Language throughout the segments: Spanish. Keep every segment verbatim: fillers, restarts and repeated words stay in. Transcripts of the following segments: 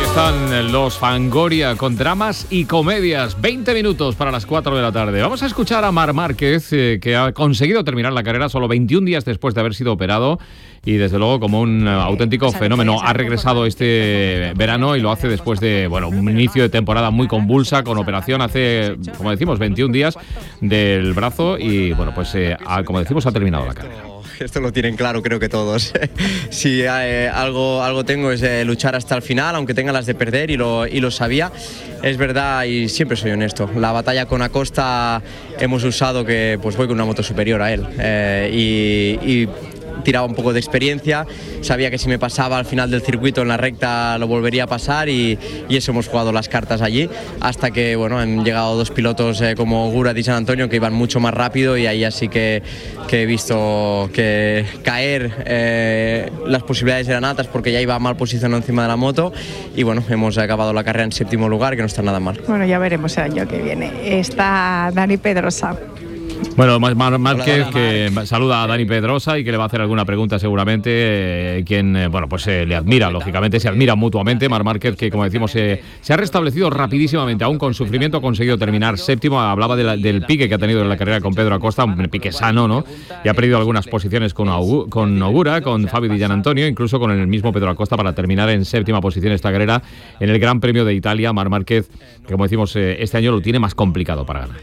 Están los Fangoria con dramas y comedias. veinte minutos para las cuatro de la tarde. Vamos a escuchar a Marc Márquez, eh, que ha conseguido terminar la carrera solo veintiún días después de haber sido operado. Y desde luego como un uh, auténtico fenómeno. Ha regresado este verano y lo hace después de, bueno, un inicio de temporada muy convulsa, con operación hace, como decimos, veintiún días del brazo. Y bueno, pues eh, ha, como decimos, ha terminado la carrera. Esto lo tienen claro, creo que todos. Si eh, algo, algo tengo es eh, luchar hasta el final, aunque tenga las de perder, y lo, y lo sabía. Es verdad, y siempre soy honesto. La batalla con Acosta hemos usado que pues voy con una moto superior a él. Eh, y, y tiraba un poco de experiencia, sabía que si me pasaba al final del circuito en la recta lo volvería a pasar, y, y eso hemos jugado las cartas allí, hasta que bueno, han llegado dos pilotos eh, como Gura y San Antonio, que iban mucho más rápido, y ahí así que, que he visto que caer eh, las posibilidades eran altas, porque ya iba mal posicionado encima de la moto, y bueno, hemos acabado la carrera en séptimo lugar, que no está nada mal. Bueno, ya veremos el año que viene. Está Dani Pedrosa. Bueno, Marc Márquez, que saluda a Dani Pedrosa y que le va a hacer alguna pregunta seguramente, eh, quien, eh, bueno, pues eh, le admira, lógicamente, se admira mutuamente. Marc Márquez, que como decimos, eh, se ha restablecido rapidísimamente, aún con sufrimiento, ha conseguido terminar séptimo. Hablaba de la, del pique que ha tenido en la carrera con Pedro Acosta, un pique sano, ¿no? Y ha perdido algunas posiciones con, Augu, con Ogura, con Fabio Di Gianantonio, incluso con el mismo Pedro Acosta, para terminar en séptima posición esta carrera en el Gran Premio de Italia. Marc Márquez, que como decimos, eh, este año lo tiene más complicado para ganar.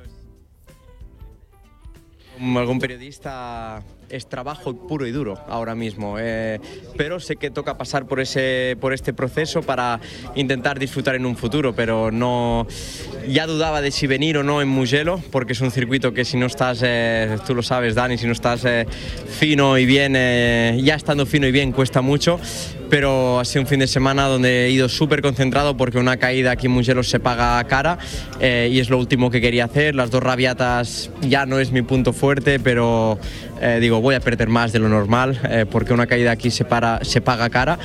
Como algún periodista, es trabajo puro y duro ahora mismo, eh, pero sé que toca pasar por ese por este proceso para intentar disfrutar en un futuro, pero no, ya dudaba de si venir o no en Mugello, porque es un circuito que si no estás, eh, tú lo sabes, Dani, si no estás eh, fino y bien, eh, ya estando fino y bien cuesta mucho, pero ha sido un fin de semana donde he ido súper concentrado, porque una caída aquí en Mugello se paga cara, eh, y es lo último que quería hacer. Las dos rabiatas ya no es mi punto fuerte, pero eh, digo, voy a perder más de lo normal, eh, porque una caída aquí se, para, se paga cara,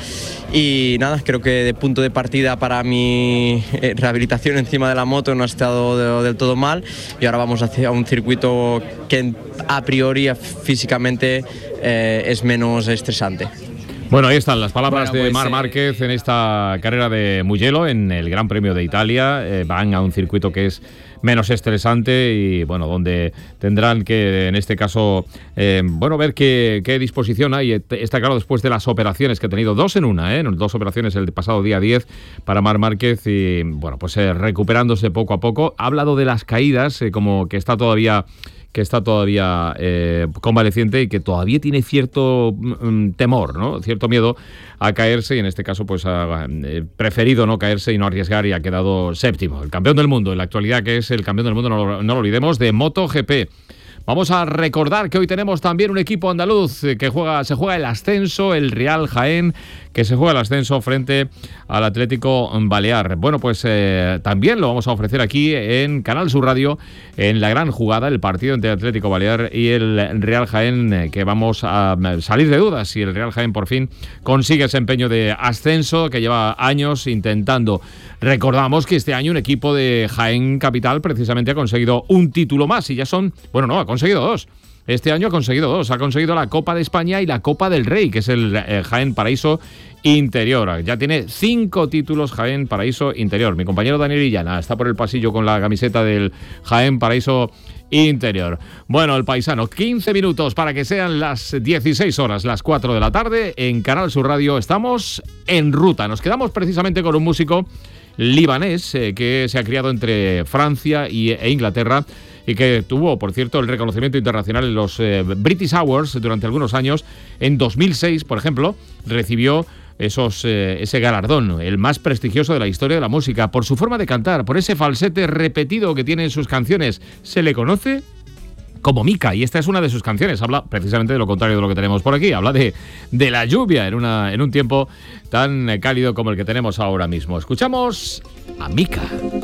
y nada, creo que de punto de partida para mi eh, rehabilitación encima de la moto no ha estado de, del todo mal, y ahora vamos hacia un circuito que a priori físicamente eh, es menos estresante. Bueno, ahí están las palabras bueno, pues, de Marc Márquez eh, en esta carrera de Mugello, en el Gran Premio de Italia. Eh, van a un circuito que es menos estresante y, bueno, donde tendrán que, en este caso, eh, bueno, ver qué, qué disposición hay. Está claro, después de las operaciones que ha tenido, dos en una, ¿eh? Dos operaciones el pasado día diez para Marc Márquez y, bueno, pues eh, recuperándose poco a poco. Ha hablado de las caídas, eh, como que está todavía... que está todavía eh, convaleciente y que todavía tiene cierto mm, temor, ¿no? Cierto miedo a caerse, y en este caso pues ha eh, preferido no caerse y no arriesgar, y ha quedado séptimo. El campeón del mundo, en la actualidad, que es el campeón del mundo, no lo, no lo olvidemos, de MotoGP. Vamos a recordar que hoy tenemos también un equipo andaluz que juega, se juega el ascenso, el Real Jaén, que se juega el ascenso frente al Atlético Balear. Bueno, pues eh, también lo vamos a ofrecer aquí en Canal Sur Radio, en la gran jugada, el partido entre Atlético Balear y el Real Jaén, eh, que vamos a salir de dudas si el Real Jaén por fin consigue ese empeño de ascenso que lleva años intentando. Recordamos que este año un equipo de Jaén Capital precisamente ha conseguido un título más, y ya son, bueno, no, ha conseguido dos. Este año ha conseguido dos, ha conseguido la Copa de España y la Copa del Rey, que es el eh, Jaén Paraíso Interior. Ya tiene cinco títulos Jaén Paraíso Interior. Mi compañero Daniel Illana está por el pasillo con la camiseta del Jaén Paraíso Interior. Bueno, el paisano, quince minutos para que sean las dieciséis horas, las cuatro de la tarde. En Canal Sur Radio estamos en ruta. Nos quedamos precisamente con un músico libanés eh, que se ha criado entre Francia y, e Inglaterra, y que tuvo, por cierto, el reconocimiento internacional en los eh, British Awards durante algunos años. En dos mil seis, por ejemplo, recibió esos, eh, ese galardón, el más prestigioso de la historia de la música, por su forma de cantar, por ese falsete repetido que tiene en sus canciones. Se le conoce como Mika, y esta es una de sus canciones. Habla precisamente de lo contrario de lo que tenemos por aquí. Habla de, de la lluvia en, una, en un tiempo tan cálido como el que tenemos ahora mismo. Escuchamos a Mika.